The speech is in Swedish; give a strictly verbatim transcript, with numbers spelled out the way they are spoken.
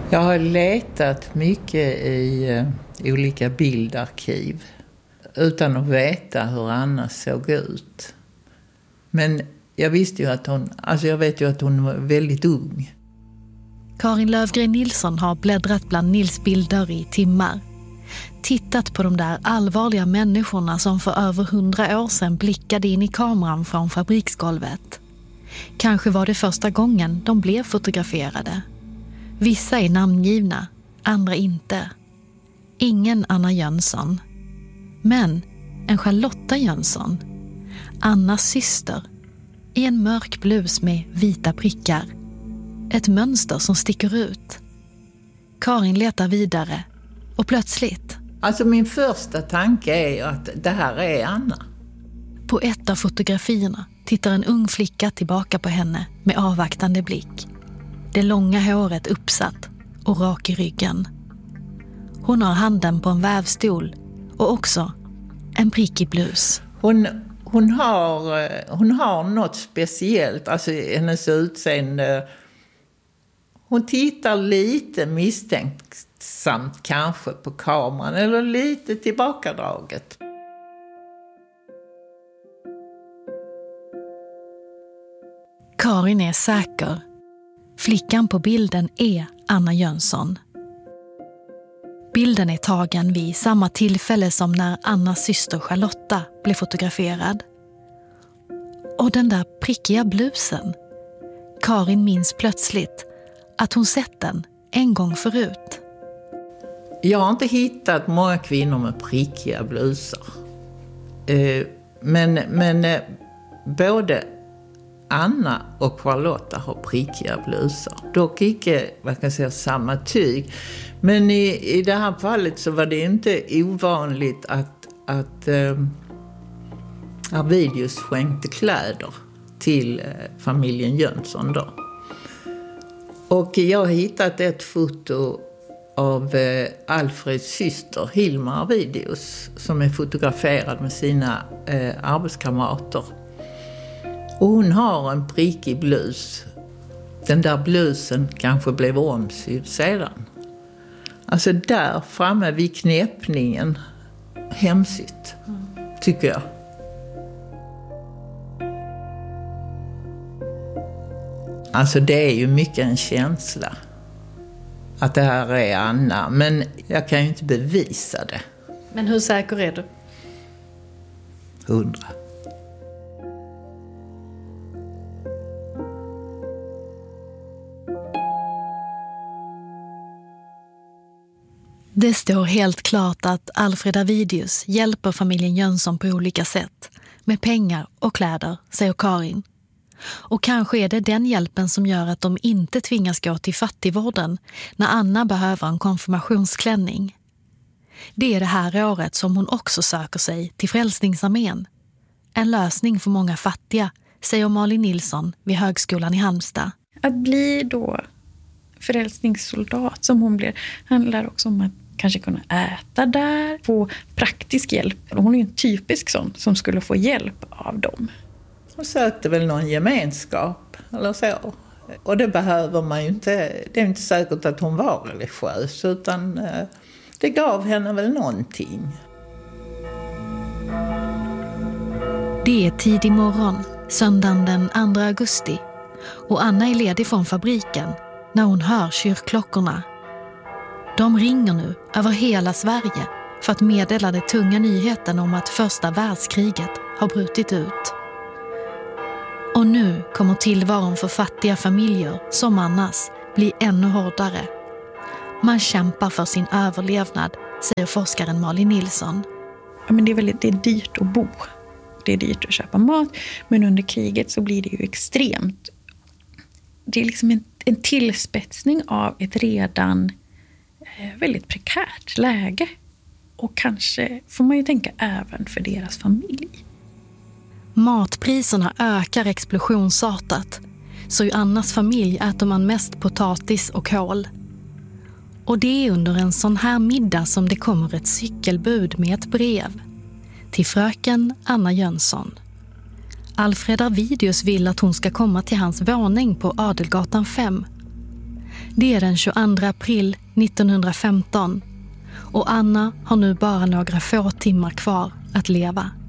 Jag har letat mycket i uh, olika bildarkiv utan att veta hur Anna såg ut. Men jag visste ju att hon, alltså jag vet ju att hon var väldigt ung. Karin Löfgren Nilsson har bläddrat bland Nils bilder i timmar. Tittat på de där allvarliga människorna som för över hundra år sedan blickade in i kameran från fabriksgolvet. Kanske var det första gången de blev fotograferade. Vissa är namngivna, andra inte. Ingen Anna Jönsson. Men en Charlotta Jönsson. Annas syster. I en mörk blus med vita prickar. Ett mönster som sticker ut. Karin letar vidare. Och plötsligt... Alltså min första tanke är ju att det här är Anna. På ett av fotografierna tittar en ung flicka tillbaka på henne med avvaktande blick. Det långa håret uppsatt och rak i ryggen. Hon har handen på en vävstol och också en prickig blus. Hon, hon, har, hon har något speciellt, alltså hennes utseende. Hon tittar lite misstänksamt kanske på kameran eller lite tillbakadraget. Karin är säker. Flickan på bilden är Anna Jönsson. Bilden är tagen vid samma tillfälle som när Annas syster Charlotta blev fotograferad. Och den där prickiga blusen. Karin minns plötsligt att hon sett den en gång förut. Jag har inte hittat många kvinnor med prickiga blusar. Men, men både Anna och Charlotta har prickiga blusar. Dock inte, vad kan jag säga, samma tyg. Men i, i det här fallet så var det inte ovanligt att, att äh, Arvidius skänkte kläder till äh, familjen Jönsson då. Och jag har hittat ett foto av äh, Alfreds syster Hilma Arvidius som är fotograferad med sina äh, arbetskamrater. Och hon har en prickig blus. Den där blusen kanske blev omsydd sedan. Alltså där framme vid knäppningen. Hemsytt, tycker jag. Alltså det är ju mycket en känsla. Att det här är Anna. Men jag kan ju inte bevisa det. Men hur säker är du? Hundra. Det står helt klart att Alfred Arvidius hjälper familjen Jönsson på olika sätt. Med pengar och kläder, säger Karin. Och kanske är det den hjälpen som gör att de inte tvingas gå till fattigvården när Anna behöver en konfirmationsklänning. Det är det här året som hon också söker sig till Frälsningsarmén. En lösning för många fattiga, säger Malin Nilsson vid Högskolan i Halmstad. Att bli då frälsningssoldat som hon blir handlar också om att kanske kunna äta där, få praktisk hjälp. Hon är ju en typisk sån som skulle få hjälp av dem. Hon sökte väl någon gemenskap eller så. Och det behöver man ju inte, det är inte säkert att hon var religiös utan det gav henne väl någonting. Det är tidig morgon, söndagen den andra augusti. Och Anna är ledig från fabriken när hon hör kyrkklockorna. De ringer nu över hela Sverige för att meddela den tunga nyheten om att första världskriget har brutit ut. Och nu kommer tillvaron för fattiga familjer som Annas bli ännu hårdare. Man kämpar för sin överlevnad, säger forskaren Malin Nilsson. Ja, men det är väldigt, det är dyrt att bo. Det är dyrt att köpa mat, men under kriget så blir det ju extremt. Det är liksom en, en tillspetsning av ett redan eh, väldigt prekärt läge. Och kanske får man ju tänka även för deras familj. Matpriserna ökar explosionsartat. Så i Annas familj äter man mest potatis och kål. Och det är under en sån här middag som det kommer ett cykelbud med ett brev. Till fröken Anna Jönsson. Alfred Arvidius vill att hon ska komma till hans våning på Adelgatan fem. Det är den tjugoandra april nittonhundrafemton och Anna har nu bara några få timmar kvar att leva.